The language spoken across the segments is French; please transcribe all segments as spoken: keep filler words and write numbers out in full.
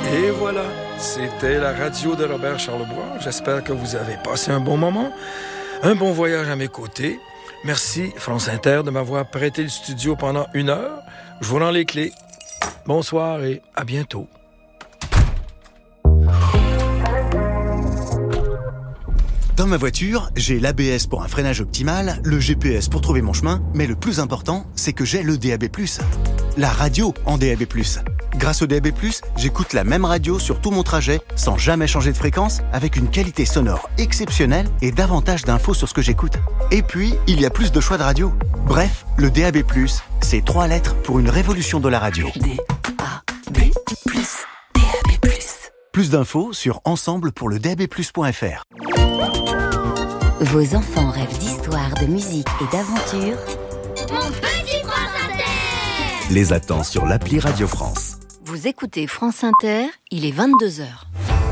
Et voilà, c'était la radio de Robert Charlebois. J'espère que vous avez passé un bon moment, un bon voyage à mes côtés. Merci, France Inter, de m'avoir prêté le studio pendant une heure. Je vous rends les clés. Bonsoir et à bientôt. Dans ma voiture, j'ai l'A B S pour un freinage optimal, le G P S pour trouver mon chemin, mais le plus important, c'est que j'ai le D A B plus. La radio en D A B plus. Grâce au D A B plus, j'écoute la même radio sur tout mon trajet, sans jamais changer de fréquence, avec une qualité sonore exceptionnelle et davantage d'infos sur ce que j'écoute. Et puis, il y a plus de choix de radio. Bref, le D A B plus, c'est trois lettres pour une révolution de la radio. D A B plus, D A B plus. Plus d'infos sur ensemble pour le D A B plus point F R. Vos enfants rêvent d'histoire, de musique et d'aventure. Mon petit France Inter les attend sur l'appli Radio France. Vous écoutez France Inter, il est vingt-deux heures.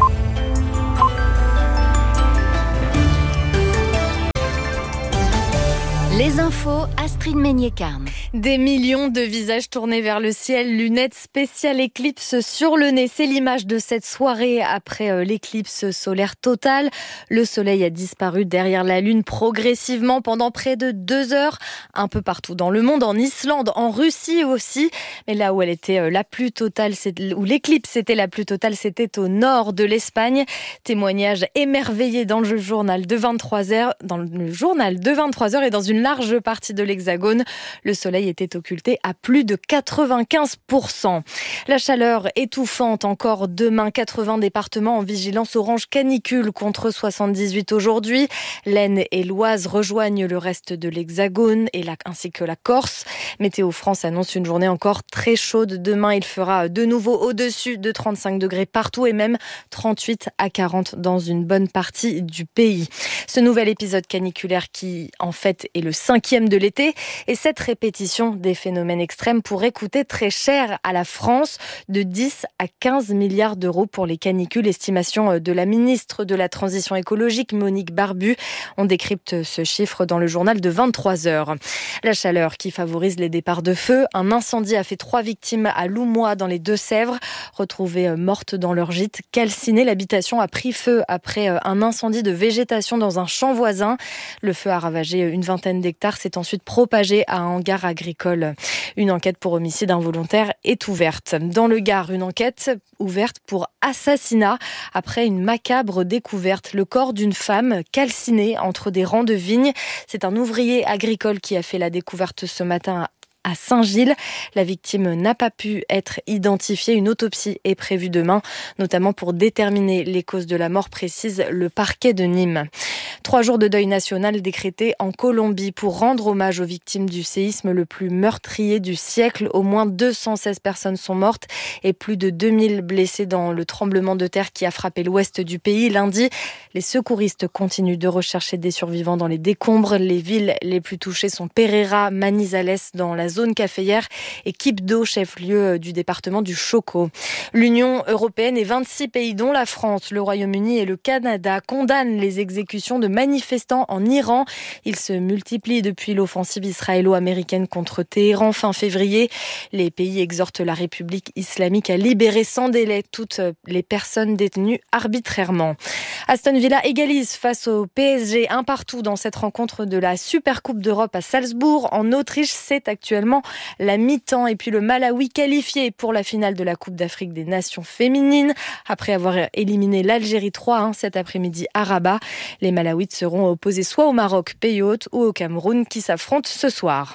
Les infos, Astrid Meignet-Carne. Des millions de visages tournés vers le ciel, lunettes spéciales éclipse sur le nez. C'est l'image de cette soirée après l'éclipse solaire totale. Le soleil a disparu derrière la lune progressivement pendant près de deux heures, un peu partout dans le monde, en Islande, en Russie aussi. Mais là où elle était la plus totale, où l'éclipse était la plus totale, c'était au nord de l'Espagne. Témoignage émerveillé dans le journal de vingt-trois heures, dans le journal de vingt-trois heures et dans une large partie de l'Hexagone. Le soleil était occulté à plus de quatre-vingt-quinze pour cent. La chaleur étouffante encore demain. quatre-vingts départements en vigilance orange canicule contre soixante-dix-huit aujourd'hui. L'Aisne et l'Oise rejoignent le reste de l'Hexagone et la, ainsi que la Corse. Météo France annonce une journée encore très chaude. Demain, il fera de nouveau au-dessus de trente-cinq degrés partout et même trente-huit à quarante dans une bonne partie du pays. Ce nouvel épisode caniculaire qui, en fait, est le cinquième de l'été et cette répétition des phénomènes extrêmes pourrait coûter très cher à la France, de dix à quinze milliards d'euros pour les canicules. Estimation de la ministre de la Transition écologique, Monique Barbu. On décrypte ce chiffre dans le journal de vingt-trois heures. La chaleur qui favorise les départs de feu. Un incendie a fait trois victimes à Loumois dans les Deux-Sèvres. Retrouvées mortes dans leur gîte calciné, l'habitation a pris feu après un incendie de végétation dans un champ voisin. Le feu a ravagé une vingtaine d'hectares, s'est ensuite propagé à un hangar agricole. Une enquête pour homicide involontaire est ouverte. Dans le Gard, une enquête ouverte pour assassinat après une macabre découverte. Le corps d'une femme calcinée entre des rangs de vignes. C'est un ouvrier agricole qui a fait la découverte ce matin à Saint-Gilles. La victime n'a pas pu être identifiée. Une autopsie est prévue demain, notamment pour déterminer les causes de la mort, précise le parquet de Nîmes. Trois jours de deuil national décrétés en Colombie pour rendre hommage aux victimes du séisme le plus meurtrier du siècle. Au moins deux cent seize personnes sont mortes et plus de deux mille blessés dans le tremblement de terre qui a frappé l'ouest du pays. Lundi, les secouristes continuent de rechercher des survivants dans les décombres. Les villes les plus touchées sont Pereira, Manizales dans la zone caféière et Quibdó, chef-lieu du département du Chocó. L'Union européenne et vingt-six pays dont la France, le Royaume-Uni et le Canada condamnent les exécutions de manifestants en Iran. Ils se multiplient depuis l'offensive israélo-américaine contre Téhéran fin février. Les pays exhortent la République islamique à libérer sans délai toutes les personnes détenues arbitrairement. Aston Villa égalise face au P S G un partout dans cette rencontre de la Supercoupe d'Europe à Salzbourg. En Autriche, c'est actuellement la mi-temps. Et puis le Malawi qualifié pour la finale de la Coupe d'Afrique des Nations féminines. Après avoir éliminé l'Algérie trois à un cet après-midi à Rabat, les Malawites seront opposés soit au Maroc, pays hôte, ou au Cameroun qui s'affrontent ce soir.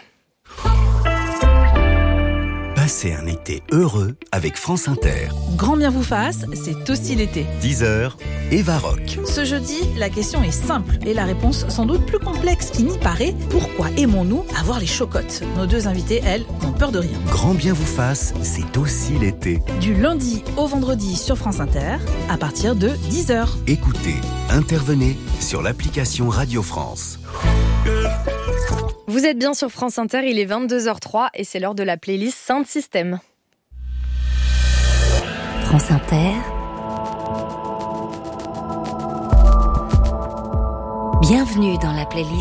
Passez un été heureux avec France Inter. Grand bien vous fasse, c'est aussi l'été. dix heures, Eva Rock. Ce jeudi, la question est simple et la réponse sans doute plus complexe qu'il n'y paraît. Pourquoi aimons-nous avoir les chocottes ? Nos deux invités, elles, n'ont peur de rien. Grand bien vous fasse, c'est aussi l'été. Du lundi au vendredi sur France Inter, à partir de dix heures. Écoutez, intervenez sur l'application Radio France. Vous êtes bien sur France Inter, il est vingt-deux heures trois et c'est l'heure de la playlist Sound System. France Inter. Bienvenue dans la playlist